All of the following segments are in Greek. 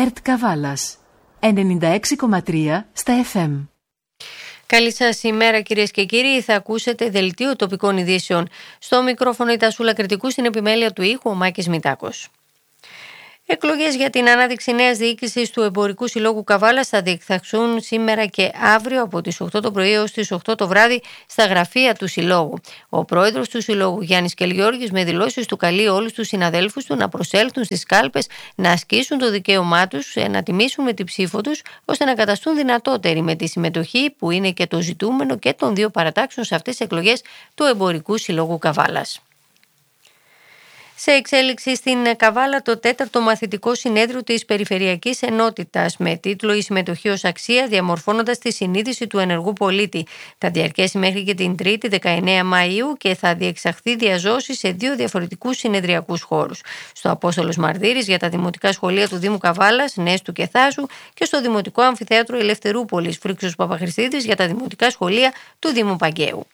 ΕΡΤ Καβάλας, 96,3 στα FM. Καλή σας ημέρα κυρίες και κύριοι, θα ακούσετε δελτίο τοπικών ειδήσεων. Στο μικρόφωνο η Τασούλα Κρητικού, στην επιμέλεια του ήχου ο Μάκης Μητάκος. Εκλογές για την ανάδειξη νέας διοίκησης του Εμπορικού Συλλόγου Καβάλας θα διεξαχθούν σήμερα και αύριο από τις 8 το πρωί έως τις 8 το βράδυ στα γραφεία του Συλλόγου. Ο πρόεδρος του Συλλόγου, Γιάννης Κελγιώργης, με δηλώσεις του καλεί όλους τους συναδέλφους του να προσέλθουν στις κάλπες, να ασκήσουν το δικαίωμά τους, να τιμήσουν με τη ψήφο τους, ώστε να καταστούν δυνατότεροι με τη συμμετοχή που είναι και το ζητούμενο και των δύο παρατάξεων σε αυτές τις εκλογές του Εμπορικού Συλλόγου Καβάλας. Σε εξέλιξη στην Καβάλα το 4ο μαθητικό συνέδριο της Περιφερειακής Ενότητας με τίτλο «Η συμμετοχή ως αξία, διαμορφώνοντας τη συνείδηση του ενεργού πολίτη». Θα διαρκέσει μέχρι και την 3η 19 Μαΐου και θα διεξαχθεί διαζώση σε 2 διαφορετικούς συνεδριακούς χώρους. Στο Απόστολος Μαρδύρης για τα δημοτικά σχολεία του Δήμου Καβάλας, Νέστου και Θάσου και στο Δημοτικό Αμφιθέατρο Ελευθερούπολης Φρίξος Παπαχρηστίδης για τα δημοτικά σχολεία του Δήμου Παγκαίου.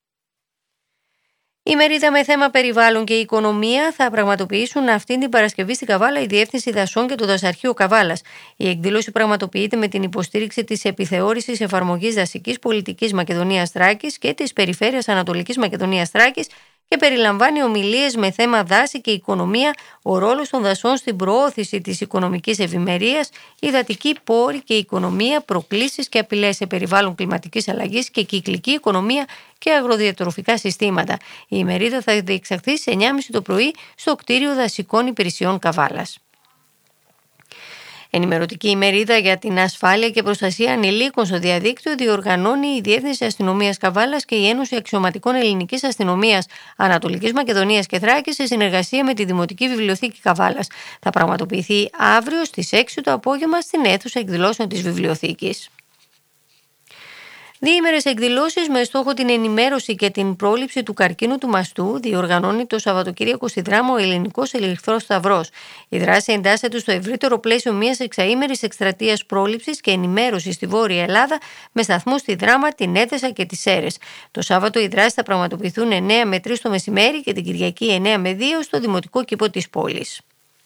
Η μερίδα με θέμα περιβάλλον και οικονομία θα πραγματοποιήσουν αυτήν την Παρασκευή στην Καβάλα η Διεύθυνση Δασών και το Δασαρχείο Καβάλας. Η εκδήλωση πραγματοποιείται με την υποστήριξη της επιθεώρησης εφαρμογής δασικής πολιτικής Μακεδονίας Θράκης και της Περιφέρειας Ανατολικής Μακεδονίας Θράκης και περιλαμβάνει ομιλίες με θέμα δάση και οικονομία, ο ρόλος των δασών στην προώθηση της οικονομικής ευημερίας, υδατική πόρη και οικονομία, προκλήσεις και απειλές σε περιβάλλον κλιματικής αλλαγής και κυκλική οικονομία και αγροδιατροφικά συστήματα. Η ημερίδα θα διεξαχθεί σε 9.30 το πρωί στο κτίριο Δασικών Υπηρεσιών Καβάλας. Ενημερωτική ημερίδα για την ασφάλεια και προστασία ανηλίκων στο διαδίκτυο διοργανώνει η Διεύθυνση Αστυνομίας Καβάλας και η Ένωση Αξιωματικών Ελληνικής Αστυνομίας Ανατολικής Μακεδονίας και Θράκης σε συνεργασία με τη Δημοτική Βιβλιοθήκη Καβάλας. Θα πραγματοποιηθεί αύριο στις 6 το απόγευμα στην αίθουσα εκδηλώσεων της Βιβλιοθήκης. Διήμερες εκδηλώσεις με στόχο την ενημέρωση και την πρόληψη του καρκίνου του μαστού διοργανώνει το Σαββατοκύριακο στη Δράμα ο Ελληνικός Ερυθρός Σταυρός. Η δράση εντάσσεται στο ευρύτερο πλαίσιο μιας εξαήμερης εκστρατείας πρόληψης και ενημέρωσης στη Βόρεια Ελλάδα με σταθμούς στη Δράμα, την Έδεσα και τις Σέρρες. Το Σάββατο οι δράσεις θα πραγματοποιηθούν 9 με 3 το μεσημέρι και την Κυριακή 9 με 2 στο Δημοτικό Κήπο της πόλης.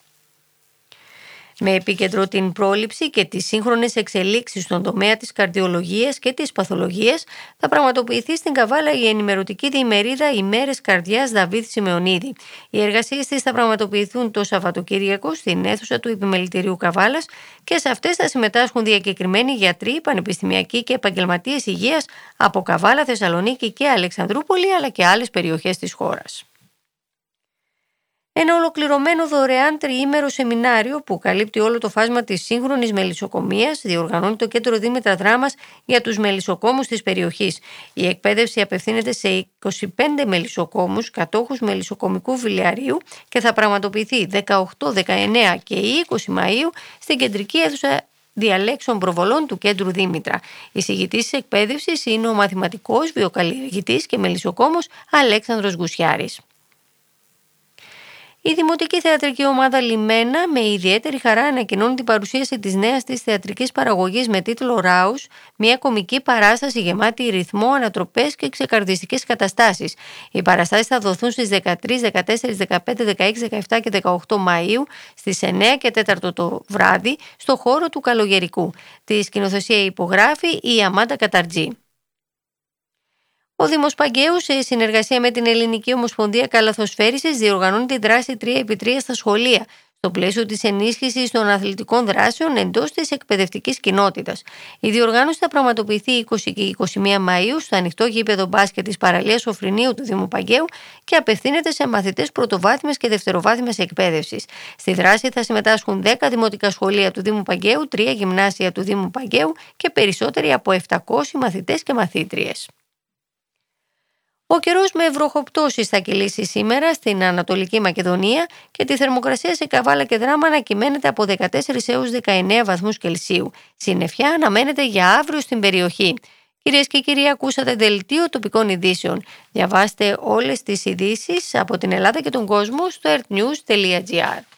Με επίκεντρο την πρόληψη και τις σύγχρονες εξελίξεις στον τομέα της καρδιολογίας και της παθολογίας, θα πραγματοποιηθεί στην Καβάλα η ενημερωτική διημερίδα «Ημέρες Καρδιάς Δαβίδ Σιμεωνίδη». Οι εργασίες της θα πραγματοποιηθούν το Σαββατοκύριακο στην αίθουσα του Επιμελητηρίου Καβάλας και σε αυτές θα συμμετάσχουν διακεκριμένοι γιατροί, πανεπιστημιακοί και επαγγελματίες υγείας από Καβάλα, Θεσσαλονίκη και Αλεξανδρούπολη, αλλά και άλλες περιοχές της χώρας. Ένα ολοκληρωμένο δωρεάν τριήμερο σεμινάριο που καλύπτει όλο το φάσμα της σύγχρονης μελισσοκομείας διοργανώνει το Κέντρο Δήμητρα Δράμας για τους μελισσοκόμους της περιοχής. Η εκπαίδευση απευθύνεται σε 25 μελισσοκόμους, κατόχους μελισσοκομικού βιβλιαρίου και θα πραγματοποιηθεί 18, 19 και 20 Μαΐου στην κεντρική αίθουσα διαλέξεων προβολών του Κέντρου Δήμητρα. Εισηγητής της εκπαίδευσης είναι ο μαθηματικός, βιοκαλλιεργητής και μελισσοκόμος Αλέξανδρος Γουσιάρης. Η Δημοτική Θεατρική Ομάδα Λιμένα με ιδιαίτερη χαρά ανακοινώνει την παρουσίαση της νέας της θεατρικής παραγωγής με τίτλο «Ράους», μια κομική παράσταση γεμάτη ρυθμό, ανατροπές και ξεκαρδιστικές καταστάσεις. Οι παραστάσεις θα δοθούν στις 13, 14, 15, 16, 17 και 18 Μαΐου στις 9 και 4 το βράδυ στο χώρο του Καλογερικού. Τη σκηνοθεσία υπογράφει η Αμάντα Καταρτζή. Ο Δήμος Παγκαίου, σε συνεργασία με την Ελληνική Ομοσπονδία Καλαθοσφαίρισης, διοργανώνει τη δράση 3x3 στα σχολεία, στο πλαίσιο της ενίσχυσης των αθλητικών δράσεων εντός της εκπαιδευτικής κοινότητας. Η διοργάνωση θα πραγματοποιηθεί 20 και 21 Μαΐου στο ανοιχτό γήπεδο μπάσκετ της παραλίας Σοφρινίου του Δήμου Παγκαίου και απευθύνεται σε μαθητές πρωτοβάθμιας και δευτεροβάθμιας εκπαίδευσης. Στη δράση θα συμμετάσχουν 10 δημοτικά σχολεία του Δήμου Παγκαίου, 3 γυμνάσια του Δήμου Παγκαίου και περισσότεροι από 700 μαθητές και μαθήτριες. Ο καιρός με βροχοπτώσεις θα κυλήσει σήμερα στην Ανατολική Μακεδονία και τη θερμοκρασία σε Καβάλα και Δράμα ανακυμαίνεται από 14 έως 19 βαθμούς Κελσίου. Συννεφιά αναμένεται για αύριο στην περιοχή. Κυρίες και κύριοι, ακούσατε δελτίο τοπικών ειδήσεων. Διαβάστε όλες τις ειδήσεις από την Ελλάδα και τον κόσμο στο ertnews.gr.